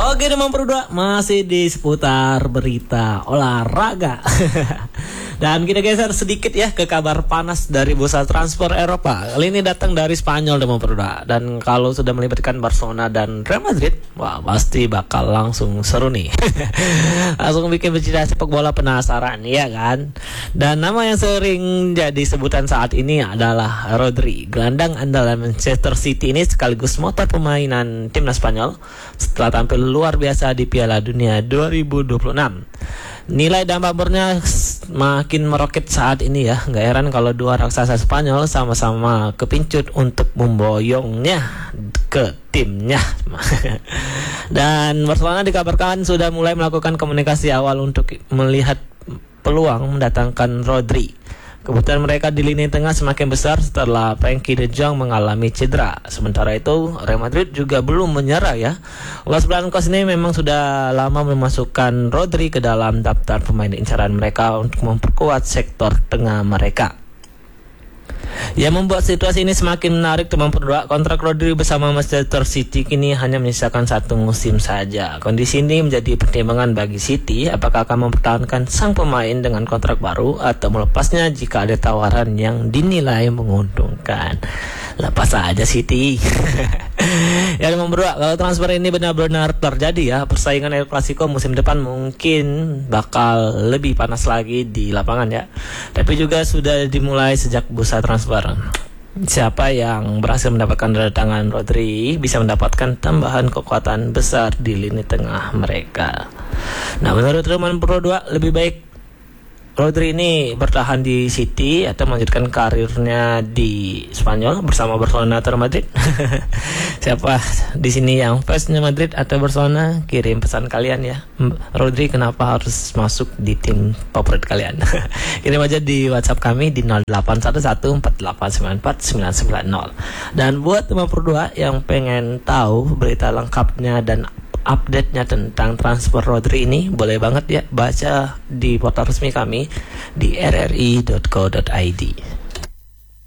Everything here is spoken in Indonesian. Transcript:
Oke teman berdua, masih di seputar berita olahraga. Dan kita geser sedikit ya ke kabar panas dari bursa transfer Eropa. Kali ini datang dari Spanyol teman berdua. Dan kalau sudah melibatkan Barcelona dan Real Madrid, wah pasti bakal langsung seru nih. Langsung bikin pecinta sepak bola penasaran, ya kan? Dan nama yang sering jadi sebutan saat ini adalah Rodri, gelandang andalan Manchester City ini sekaligus motor permainan timnas Spanyol setelah tampil luar biasa di Piala Dunia 2026. Nilai dan pamornya makin meroket saat ini ya. Gak heran kalau dua raksasa Spanyol sama-sama kepincut untuk memboyongnya ke timnya. Dan Barcelona dikabarkan sudah mulai melakukan komunikasi awal untuk melihat peluang mendatangkan Rodri. Kebutuhan mereka di lini tengah semakin besar setelah Frenkie de Jong mengalami cedera. Sementara itu Real Madrid juga belum menyerah ya. Los Blancos ini memang sudah lama memasukkan Rodri ke dalam daftar pemain incaran mereka untuk memperkuat sektor tengah mereka. Yang membuat situasi ini semakin menarik teman berdua, kontrak Rodri bersama Manchester City kini hanya menyisakan 1 musim saja. Kondisi ini menjadi pertimbangan bagi City apakah akan mempertahankan sang pemain dengan kontrak baru atau melepasnya jika ada tawaran yang dinilai menguntungkan. Lepas aja City. Ya teman berdua, kalau transfer ini benar-benar terjadi ya, persaingan El Clasico musim depan mungkin bakal lebih panas lagi di lapangan ya. Tapi juga sudah dimulai sejak bursa transfer. Siapa yang berhasil mendapatkan kedatangan Rodri bisa mendapatkan tambahan kekuatan besar di lini tengah mereka. Nah, menurut teman berdua, lebih baik Rodri ini bertahan di City atau melanjutkan karirnya di Spanyol bersama Barcelona atau Madrid? Siapa di sini yang fansnya Madrid atau Barcelona? Kirim pesan kalian ya. Rodri kenapa harus masuk di tim favorit kalian? Kirim aja di WhatsApp kami di 081148949990. Dan buat teman berdua yang pengen tahu berita lengkapnya dan update-nya tentang transfer Rodri ini, boleh banget ya baca di portal resmi kami di rri.co.id.